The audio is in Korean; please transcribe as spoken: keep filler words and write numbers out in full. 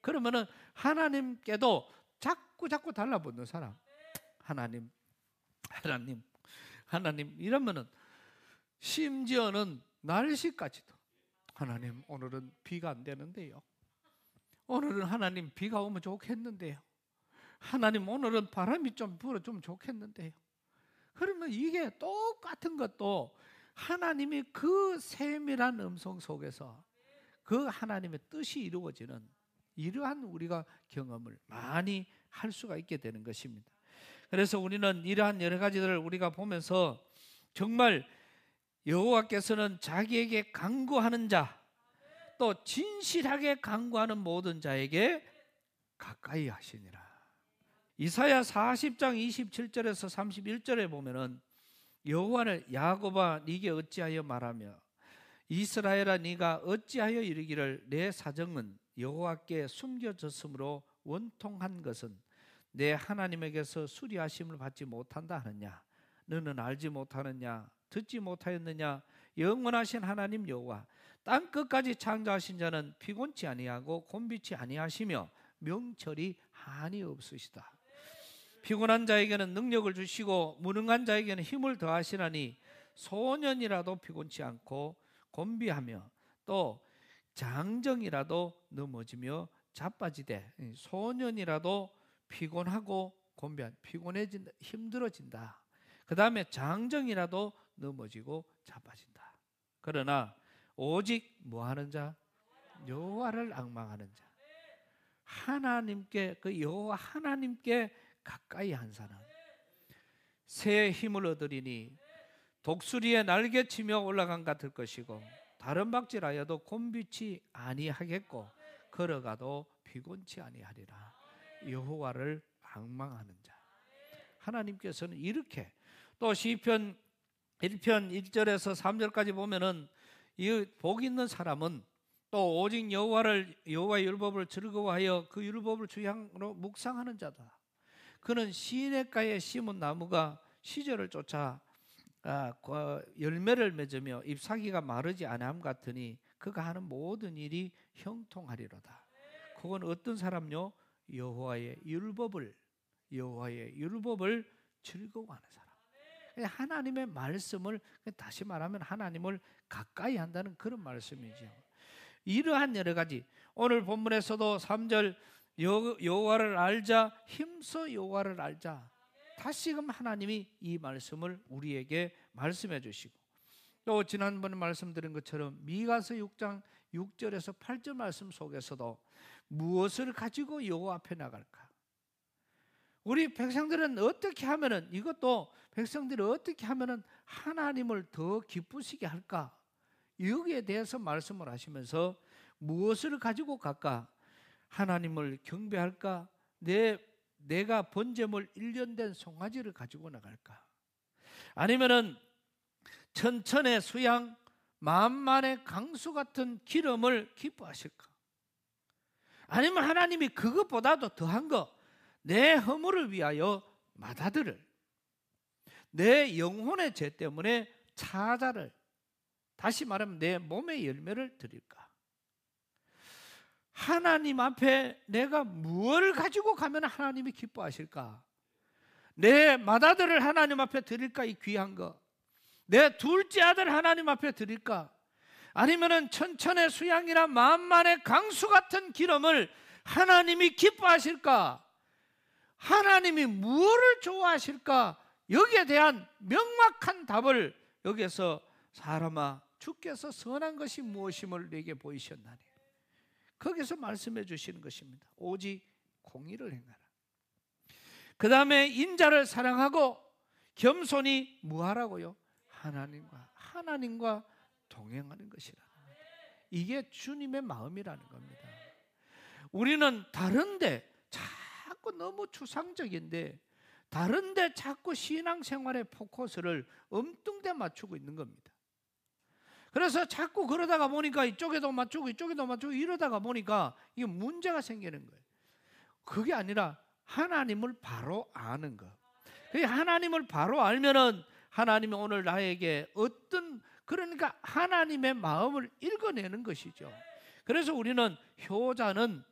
그러면은 하나님께도 자꾸 자꾸 달라붙는 사람. 하나님, 하나님, 하나님 이러면은 심지어는 날씨까지도 하나님 오늘은 비가 안 되는데요. 오늘은 하나님 비가 오면 좋겠는데요. 하나님 오늘은 바람이 좀 불어주면 좋겠는데요. 그러면 이게 똑같은 것도 하나님이 그 세밀한 음성 속에서 그 하나님의 뜻이 이루어지는 이러한 우리가 경험을 많이 할 수가 있게 되는 것입니다. 그래서 우리는 이러한 여러 가지들을 우리가 보면서 정말 여호와께서는 자기에게 간구하는 자, 또 진실하게 간구하는 모든 자에게 가까이 하시니라. 이사야 사십 장 이십칠 절에서 삼십일 절에 보면은 여호와를 야곱아 네게 어찌하여 말하며 이스라엘아 네가 어찌하여 이르기를 내 사정은 여호와께 숨겨졌으므로 원통한 것은 내 하나님에게서 수리하심을 받지 못한다 하느냐. 너는 알지 못하느냐, 듣지 못하였느냐. 영원하신 하나님 여호와 땅 끝까지 창조하신 자는 피곤치 아니하고 곤비치 아니하시며 명철이 한이 없으시다. 피곤한 자에게는 능력을 주시고 무능한 자에게는 힘을 더하시나니 소년이라도 피곤치 않고 곤비하며 또 장정이라도 넘어지며 자빠지되, 소년이라도 피곤하고 곤비한 피곤해진다, 힘들어진다. 그 다음에 장정이라도 넘어지고 자빠진다. 그러나 오직 뭐하는 자? 여호와를 앙망하는 자, 하나님께, 그 여호와 하나님께 가까이 한 사람, 새의 힘을 얻으리니 독수리의 날개치며 올라간 같을 것이고 다른 박질하여도 곤비치 아니하겠고 걸어가도 피곤치 아니하리라. 여호와를 앙망하는 자, 하나님께서는 이렇게, 또 시편 일 편 일 절에서 삼 절까지 보면은 이 복 있는 사람은 또 오직 여호와를, 여호와의 율법을 즐거워하여 그 율법을 주향으로 묵상하는 자다. 그는 시냇가에 심은 나무가 시절을 쫓아 아, 열매를 맺으며 잎사귀가 마르지 아니함 같으니 그가 하는 모든 일이 형통하리로다. 그건 어떤 사람요? 여호와의 율법을, 여호와의 율법을 즐거워하는 사람. 하나님의 말씀을, 다시 말하면 하나님을 가까이 한다는 그런 말씀이죠. 이러한 여러 가지, 오늘 본문에서도 삼 절 여호와를 알자, 힘써 여호와를 알자. 다시금 하나님이 이 말씀을 우리에게 말씀해 주시고, 또 지난번에 말씀드린 것처럼 미가서 육 장 육 절에서 팔 절 말씀 속에서도 무엇을 가지고 여호와 앞에 나갈까? 우리 백성들은 어떻게 하면은, 이것도 백성들이 어떻게 하면은 하나님을 더 기쁘시게 할까? 여기에 대해서 말씀을 하시면서 무엇을 가지고 갈까? 하나님을 경배할까? 내, 내가 번제물 일 년 된 송아지를 가지고 나갈까? 아니면은 천천의 수양, 만만의 강수 같은 기름을 기뻐하실까? 아니면 하나님이 그것보다도 더한 거, 내 허물을 위하여 마다들을, 내 영혼의 죄 때문에 차자를, 다시 말하면 내 몸의 열매를 드릴까? 하나님 앞에 내가 무엇을 가지고 가면 하나님이 기뻐하실까? 내 맏아들을 하나님 앞에 드릴까? 이 귀한 거. 내 둘째 아들 하나님 앞에 드릴까? 아니면은 천천의 수양이나 만만의 강수 같은 기름을 하나님이 기뻐하실까? 하나님이 무엇을 좋아하실까? 여기에 대한 명확한 답을 여기에서 사람아 주께서 선한 것이 무엇임을 내게 보이셨나니, 거기서 말씀해 주시는 것입니다. 오직 공의를 행하라. 그 다음에 인자를 사랑하고 겸손히 무하라고요? 하나님과 하나님과 동행하는 것이라는 겁니다. 이게 주님의 마음이라는 겁니다. 우리는 다른데 자꾸 너무 추상적인데, 다른데 자꾸 신앙생활의 포커스를 엄뚱대 맞추고 있는 겁니다. 그래서 자꾸 그러다가 보니까 이쪽에도 맞추고 이쪽에도 맞추고 이러다가 보니까 이게 문제가 생기는 거예요. 그게 아니라 하나님을 바로 아는 거. 하나님을 바로 알면은 하나님이 오늘 나에게 어떤, 그러니까 하나님의 마음을 읽어내는 것이죠. 그래서 우리는 효자는